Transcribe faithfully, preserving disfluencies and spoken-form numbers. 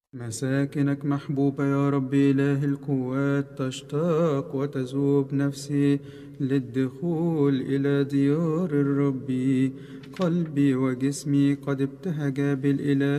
مساكنك محبوبة يا رب إله القوات، تشتاق وتذوب نفسي للدخول إلى ديار الرب. قلبي وجسمي قد ابتهجا بالإله